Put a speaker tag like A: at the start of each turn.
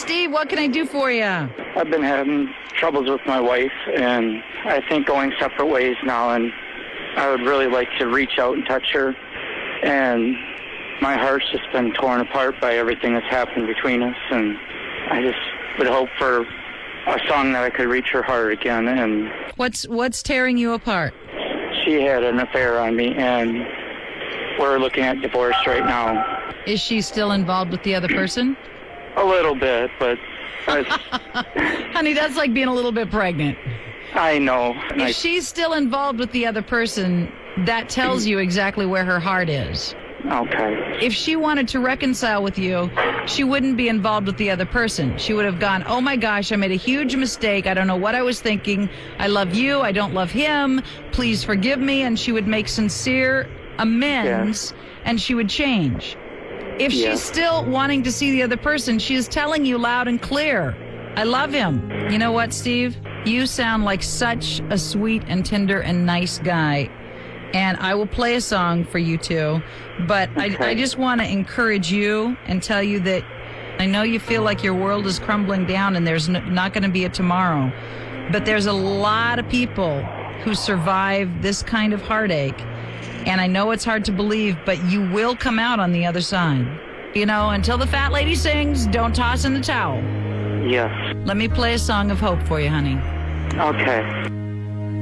A: Steve. What can I do for you?
B: I've been having troubles with my wife, and I think going separate ways now, and I would really like to reach out and touch her. And my heart's just been torn apart by everything that's happened between us, and I just would hope for a song that I could reach her heart again. And
A: What's tearing you apart?
B: she had an affair on me, and we're looking at divorce right now.
A: Is she still involved with the other person?
B: A little bit, but
A: Honey, that's like being a little bit pregnant.
B: I know.
A: If she's still involved with the other person, that tells you exactly where her heart is.
B: Okay.
A: If she wanted to reconcile with you, she wouldn't be involved with the other person. She would have gone, oh my gosh, I made a huge mistake. I don't know what I was thinking. I love you. I don't love him. Please forgive me. And she would make sincere amends, and she would change. If she's still wanting to see the other person, she is telling you loud and clear, I love him. You know what, Steve? You sound like such a sweet and tender and nice guy. And I will play a song for you two. But I just want to encourage you and tell you that I know you feel like your world is crumbling down and there's not going to be a tomorrow. But there's a lot of people who survive this kind of heartache. And I know it's hard to believe, but you will come out on the other side. You know, until the fat lady sings, don't toss in the towel.
B: Yes.
A: Let me play a song of hope for you, honey.
B: Okay.